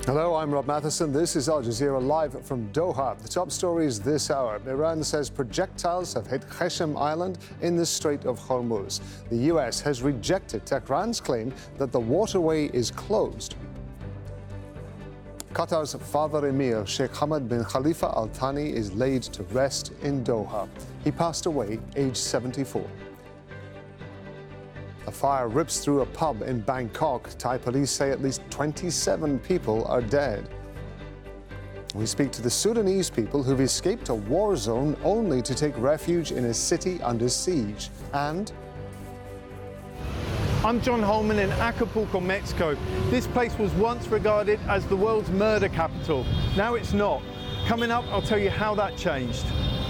Hello, I'm Rob Matheson. This is Al Jazeera live from Doha. The top stories this hour. Iran says projectiles have hit Qeshm Island in the Strait of Hormuz. The U.S. has rejected Tehran's claim that the waterway is closed. Qatar's father emir, Sheikh Hamad bin Khalifa Al Thani, is laid to rest in Doha. He passed away aged 74. A fire rips through a pub in Bangkok. Thai police say at least 27 people are dead. We speak to the Sudanese people who've escaped a war zone only to take refuge in a city under siege. And I'm John Holman in Acapulco, Mexico. This place was once regarded as the world's murder capital. Now it's not. Coming up, I'll tell you how that changed.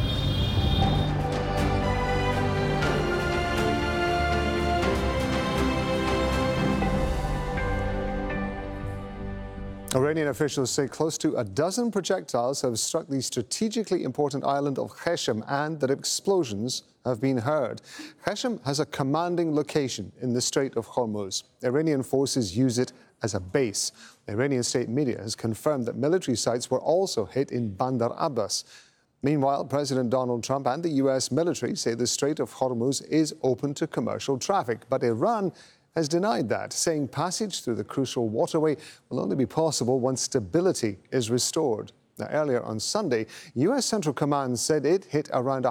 Iranian officials say close to a dozen projectiles have struck the strategically important island of Qeshm and that explosions have been heard. Qeshm has a commanding location in the Strait of Hormuz. Iranian forces use it as a base. The Iranian state media has confirmed that military sites were also hit in Bandar Abbas. Meanwhile, President Donald Trump and the U.S. military say the Strait of Hormuz is open to commercial traffic, but Iran has denied that, saying passage through the crucial waterway will only be possible once stability is restored. Now, earlier on Sunday, U.S. Central Command said it hit around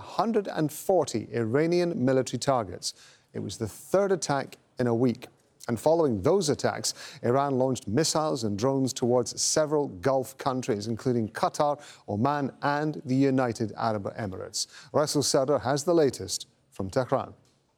140 Iranian military targets. It was the third attack in a week. And following those attacks, Iran launched missiles and drones towards several Gulf countries, including Qatar, Oman, and the United Arab Emirates. Russell Serdar has the latest from Tehran.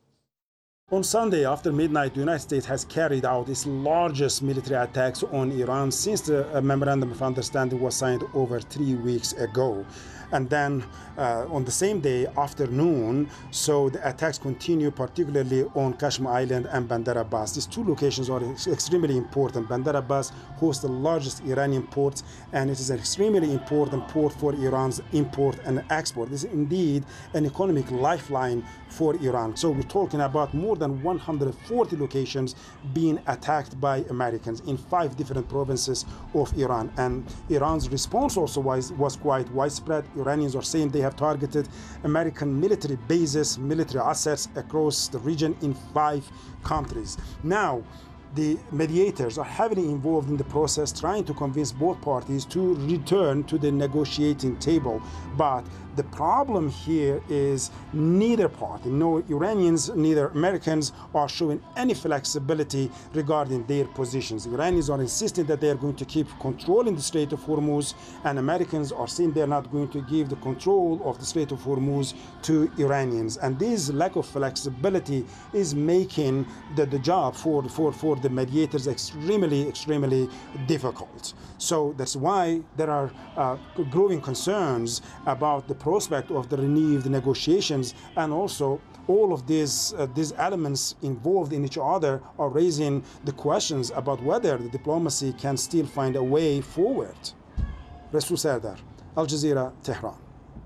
On Sunday after midnight, the United States has carried out its largest military attacks on Iran since the Memorandum of Understanding was signed over 3 weeks ago. And then on the same day, afternoon, so the attacks continue, particularly on Qeshm Island and Bandar Abbas. These two locations are extremely important. Bandar Abbas hosts the largest Iranian port, and it is an extremely important port for Iran's import and export. This is indeed an economic lifeline for Iran. So we're talking about more than 140 locations being attacked by Americans in 5 different provinces of Iran. And Iran's response also was quite widespread. Iranians are saying they have targeted American military bases, military assets across the region in 5 countries. Now, the mediators are heavily involved in the process, trying to convince both parties to return to the negotiating table. But the problem here is neither party, no Iranians, neither Americans, are showing any flexibility regarding their positions. Iranians are insisting that they are going to keep controlling the Strait of Hormuz, and Americans are saying they're not going to give the control of the Strait of Hormuz to Iranians. And this lack of flexibility is making the job for the mediators extremely difficult. So that's why there are growing concerns about the prospect of the renewed negotiations, and also all of these elements involved in each other are raising the questions about whether the diplomacy can still find a way forward. Russell Serdar, Al Jazeera, Tehran.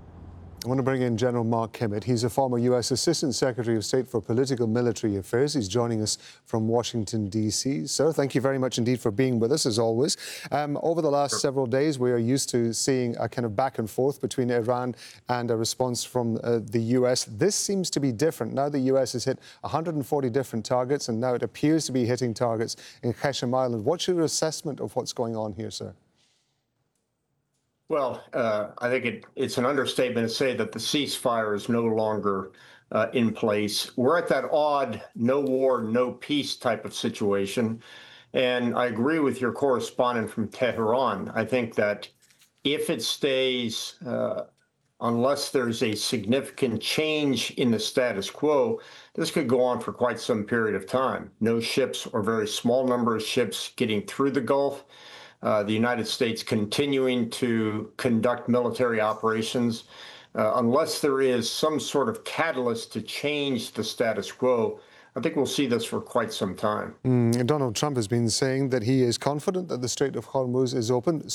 I want to bring in General Mark Kimmitt. He's a former U.S. Assistant Secretary of State for Political Military Affairs. He's joining us from Washington, D.C. Sir, thank you very much indeed for being with us, as always. Over the last several days, we are used to seeing a kind of back and forth between Iran and a response from the U.S. This seems to be different. Now the U.S. has hit 140 different targets, and now it appears to be hitting targets in Qeshm Island. What's your assessment of what's going on here, sir? Well, I think it's an understatement to say that the ceasefire is no longer in place. We're at that odd no war, no peace type of situation. And I agree with your correspondent from Tehran. I think that if it stays, unless there's a significant change in the status quo, this could go on for quite some period of time. No ships or very small number of ships getting through the Gulf. The United States continuing to conduct military operations. Unless there is some sort of catalyst to change the status quo, I think we'll see this for quite some time. Donald Trump has been saying that he is confident that the Strait of Hormuz is open.